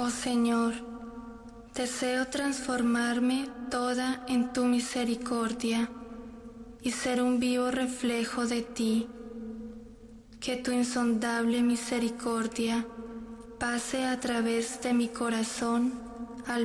Oh Señor, deseo transformarme toda en tu misericordia y ser un vivo reflejo de ti. Que tu insondable misericordia pase a través de mi corazón